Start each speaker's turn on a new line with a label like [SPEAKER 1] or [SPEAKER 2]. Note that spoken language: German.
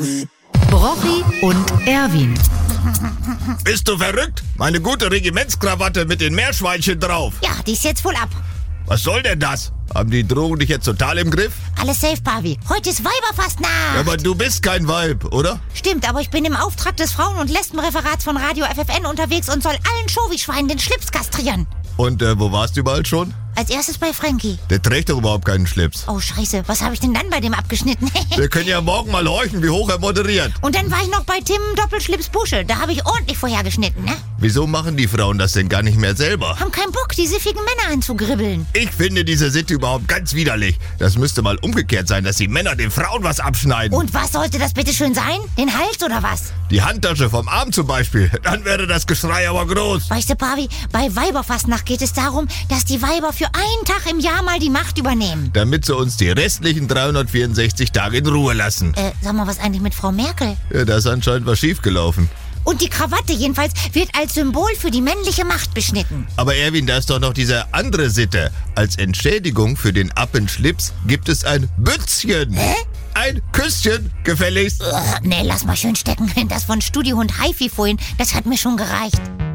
[SPEAKER 1] Brochi und Erwin.
[SPEAKER 2] Bist du verrückt? Meine gute Regimentskrawatte mit den Meerschweinchen drauf.
[SPEAKER 3] Ja, die ist jetzt wohl ab.
[SPEAKER 2] Was soll denn das? Haben die Drogen dich jetzt total im Griff?
[SPEAKER 3] Alles safe, Barbie. Heute ist Weiberfastnacht.
[SPEAKER 2] Ja, aber du bist kein Weib, oder?
[SPEAKER 3] Stimmt, aber ich bin im Auftrag des Frauen- und Lesbenreferats von Radio FFN unterwegs und soll allen Schowi-Schweinen den Schlips kastrieren.
[SPEAKER 2] Und wo warst du überall schon?
[SPEAKER 3] Als erstes bei Frankie.
[SPEAKER 2] Der trägt doch überhaupt keinen Schlips.
[SPEAKER 3] Oh, scheiße. Was habe ich denn dann bei dem abgeschnitten?
[SPEAKER 2] Wir können ja morgen mal horchen, wie hoch er moderiert.
[SPEAKER 3] Und dann war ich noch bei Tim Doppelschlips Buschel. Da habe ich ordentlich vorher geschnitten, ne?
[SPEAKER 2] Wieso machen die Frauen das denn gar nicht mehr selber?
[SPEAKER 3] Haben keinen Bock, die siffigen Männer anzugribbeln.
[SPEAKER 2] Ich finde diese Sitte überhaupt ganz widerlich. Das müsste mal umgekehrt sein, dass die Männer den Frauen was abschneiden.
[SPEAKER 3] Und was sollte das bitte schön sein? Den Hals oder was?
[SPEAKER 2] Die Handtasche vom Arm zum Beispiel. Dann wäre das Geschrei aber groß.
[SPEAKER 3] Weißt du, Pavi, bei Weiberfastnacht geht es darum, dass die Weiber für einen Tag im Jahr mal die Macht übernehmen.
[SPEAKER 2] Damit sie uns die restlichen 364 Tage in Ruhe lassen.
[SPEAKER 3] Sag mal, was eigentlich mit Frau Merkel?
[SPEAKER 2] Ja, da ist anscheinend was schiefgelaufen.
[SPEAKER 3] Und die Krawatte jedenfalls wird als Symbol für die männliche Macht beschnitten.
[SPEAKER 2] Aber Erwin, da ist doch noch diese andere Sitte. Als Entschädigung für den Appenschlips gibt es ein Bützchen.
[SPEAKER 3] Hä?
[SPEAKER 2] Ein Küsschen, gefälligst.
[SPEAKER 3] Nee, lass mal schön stecken. Das von Studiohund Haifi vorhin, das hat mir schon gereicht.